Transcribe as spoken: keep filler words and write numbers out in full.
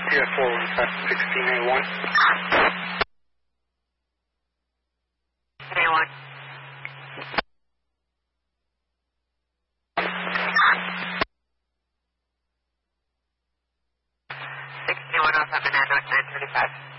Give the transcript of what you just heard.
Yeah, four one five, sixteen A one. A one. sixty-one oh seven, Android nine thirty-five.